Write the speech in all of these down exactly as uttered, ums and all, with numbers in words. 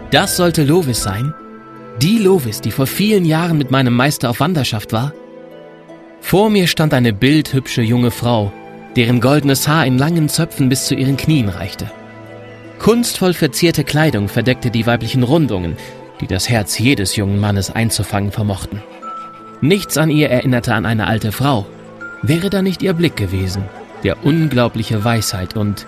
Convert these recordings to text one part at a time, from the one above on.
Das sollte Lovis sein? Die Lovis, die vor vielen Jahren mit meinem Meister auf Wanderschaft war? Vor mir stand eine bildhübsche junge Frau, deren goldenes Haar in langen Zöpfen bis zu ihren Knien reichte. Kunstvoll verzierte Kleidung verdeckte die weiblichen Rundungen, die das Herz jedes jungen Mannes einzufangen vermochten. Nichts an ihr erinnerte an eine alte Frau. Wäre da nicht ihr Blick gewesen, der unglaubliche Weisheit und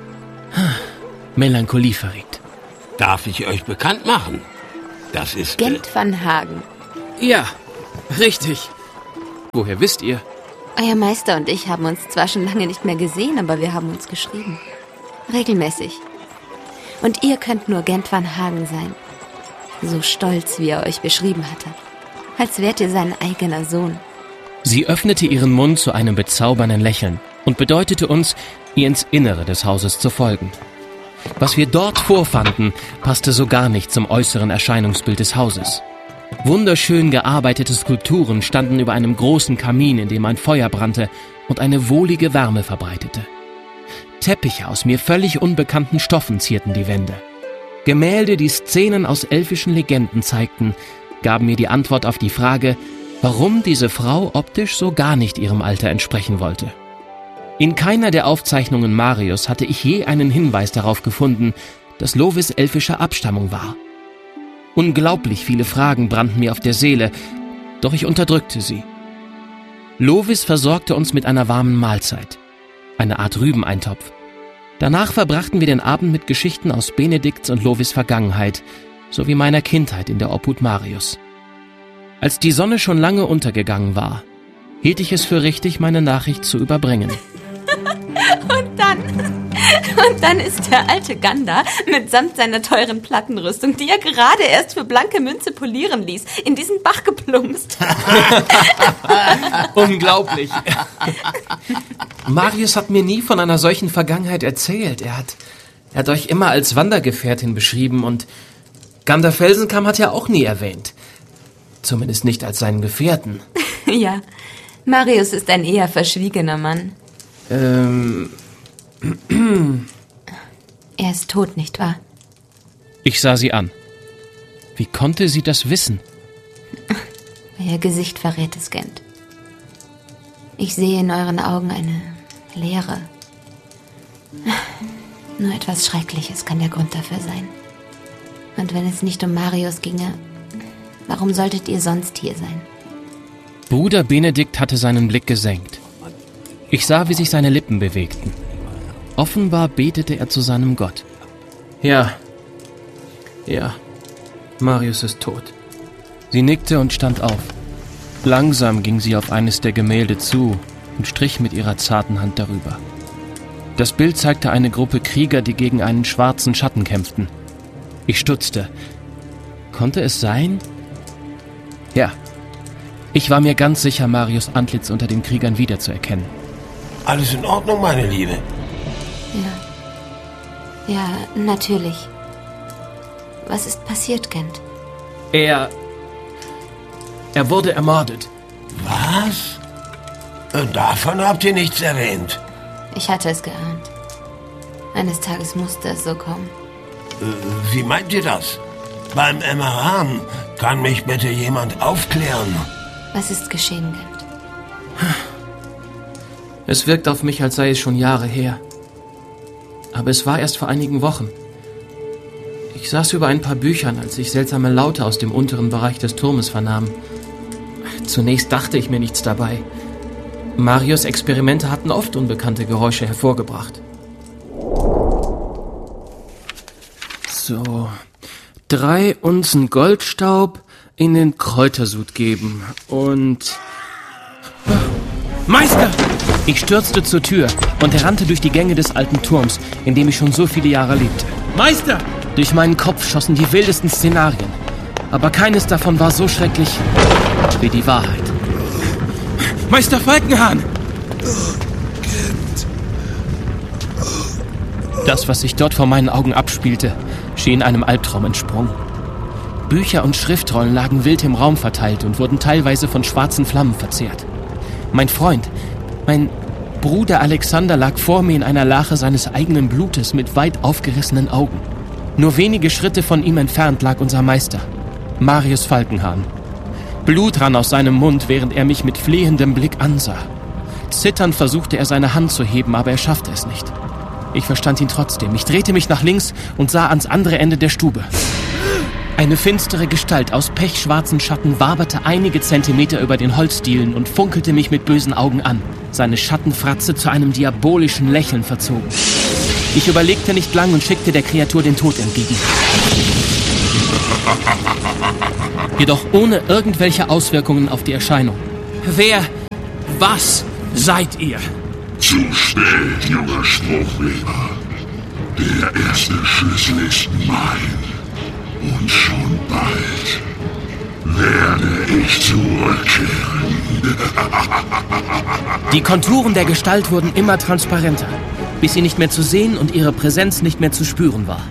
Melancholie verriet. Darf ich euch bekannt machen? Das ist... Gent van Hagen. Ja, richtig. Woher wisst ihr? Euer Meister und ich haben uns zwar schon lange nicht mehr gesehen, aber wir haben uns geschrieben. Regelmäßig. Und ihr könnt nur Gent van Hagen sein. So stolz, wie er euch beschrieben hatte. Als wärt ihr sein eigener Sohn. Sie öffnete ihren Mund zu einem bezaubernden Lächeln und bedeutete uns, ihr ins Innere des Hauses zu folgen. Was wir dort vorfanden, passte so gar nicht zum äußeren Erscheinungsbild des Hauses. Wunderschön gearbeitete Skulpturen standen über einem großen Kamin, in dem ein Feuer brannte und eine wohlige Wärme verbreitete. Teppiche aus mir völlig unbekannten Stoffen zierten die Wände. Gemälde, die Szenen aus elfischen Legenden zeigten, gaben mir die Antwort auf die Frage, warum diese Frau optisch so gar nicht ihrem Alter entsprechen wollte. In keiner der Aufzeichnungen Marius hatte ich je einen Hinweis darauf gefunden, dass Lovis elfischer Abstammung war. Unglaublich viele Fragen brannten mir auf der Seele, doch ich unterdrückte sie. Lovis versorgte uns mit einer warmen Mahlzeit, eine Art Rübeneintopf. Danach verbrachten wir den Abend mit Geschichten aus Benedikts und Lovis Vergangenheit, sowie meiner Kindheit in der Obhut Marius. Als die Sonne schon lange untergegangen war, hielt ich es für richtig, meine Nachricht zu überbringen. Und dann, und dann ist der alte Ganda mitsamt seiner teuren Plattenrüstung, die er gerade erst für blanke Münze polieren ließ, in diesen Bach geplumpst. Unglaublich. Marius hat mir nie von einer solchen Vergangenheit erzählt. Er hat, er hat euch immer als Wandergefährtin beschrieben und Ganda Felsenkamm hat ja auch nie erwähnt. Zumindest nicht als seinen Gefährten. Ja, Marius ist ein eher verschwiegener Mann. Ähm... Er ist tot, nicht wahr? Ich sah sie an. Wie konnte sie das wissen? Euer Gesicht verrät es, Gent. Ich sehe in euren Augen eine Leere. Nur etwas Schreckliches kann der Grund dafür sein. Und wenn es nicht um Marius ginge, warum solltet ihr sonst hier sein? Bruder Benedikt hatte seinen Blick gesenkt. Ich sah, wie sich seine Lippen bewegten. Offenbar betete er zu seinem Gott. Ja, ja, Marius ist tot. Sie nickte und stand auf. Langsam ging sie auf eines der Gemälde zu und strich mit ihrer zarten Hand darüber. Das Bild zeigte eine Gruppe Krieger, die gegen einen schwarzen Schatten kämpften. Ich stutzte. Konnte es sein? Ja. Ich war mir ganz sicher, Marius' Antlitz unter den Kriegern wiederzuerkennen. Alles in Ordnung, meine Liebe? Ja. Ja, natürlich. Was ist passiert, Gent? Er... Er wurde ermordet. Was? Davon habt ihr nichts erwähnt. Ich hatte es geahnt. Eines Tages musste es so kommen. Äh, wie meint ihr das? Beim M R A kann mich bitte jemand aufklären? Was ist geschehen, Gent? Es wirkt auf mich, als sei es schon Jahre her. Aber es war erst vor einigen Wochen. Ich saß über ein paar Büchern, als ich seltsame Laute aus dem unteren Bereich des Turmes vernahm. Zunächst dachte ich mir nichts dabei. Marius' Experimente hatten oft unbekannte Geräusche hervorgebracht. So, drei Unzen Goldstaub in den Kräutersud geben und... Meister! Ich stürzte zur Tür und rannte durch die Gänge des alten Turms, in dem ich schon so viele Jahre lebte. Meister! Durch meinen Kopf schossen die wildesten Szenarien, aber keines davon war so schrecklich wie die Wahrheit. Meister Falkenhahn! Das, was sich dort vor meinen Augen abspielte, schien einem Albtraum entsprungen. Bücher und Schriftrollen lagen wild im Raum verteilt und wurden teilweise von schwarzen Flammen verzehrt. Mein Freund, mein Bruder Alexander lag vor mir in einer Lache seines eigenen Blutes mit weit aufgerissenen Augen. Nur wenige Schritte von ihm entfernt lag unser Meister, Marius Falkenhahn. Blut rann aus seinem Mund, während er mich mit flehendem Blick ansah. Zitternd versuchte er, seine Hand zu heben, aber er schaffte es nicht. Ich verstand ihn trotzdem. Ich drehte mich nach links und sah ans andere Ende der Stube. Eine finstere Gestalt aus pechschwarzen Schatten waberte einige Zentimeter über den Holzdielen und funkelte mich mit bösen Augen an. Seine Schattenfratze zu einem diabolischen Lächeln verzogen. Ich überlegte nicht lang und schickte der Kreatur den Tod entgegen. Jedoch ohne irgendwelche Auswirkungen auf die Erscheinung. Wer, was seid ihr? Zu spät, junger Spruchweber. Der erste Schlüssel ist mein. Und schon bald werde ich zurückkehren. Die Konturen der Gestalt wurden immer transparenter, bis sie nicht mehr zu sehen und ihre Präsenz nicht mehr zu spüren war.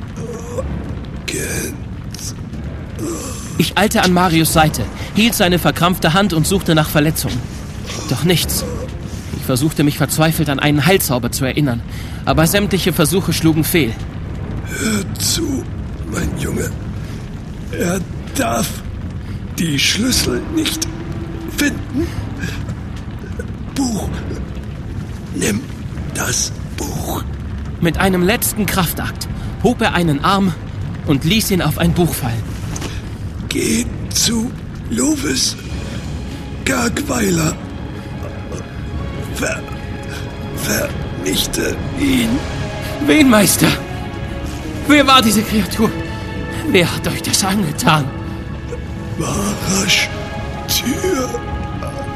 Ich eilte an Marius' Seite, hielt seine verkrampfte Hand und suchte nach Verletzungen. Doch nichts. Ich versuchte mich verzweifelt an einen Heilzauber zu erinnern, aber sämtliche Versuche schlugen fehl. Hör zu, mein Junge. Er darf die Schlüssel nicht finden. Buch. Nimm das Buch. Mit einem letzten Kraftakt hob er einen Arm und ließ ihn auf ein Buch fallen. Geh zu Lovis Gargweiler. Ver... Vernichte ihn. Wen, Meister? Wer war diese Kreatur? Wer hat euch das angetan? Marasch Tür.